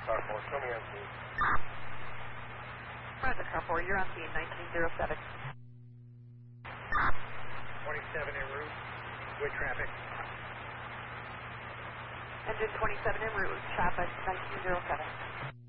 car 4, show me on scene. Roger, car 4, you're on scene, 1907. 27 en route, with traffic. Engine 27 en route, traffic 1907.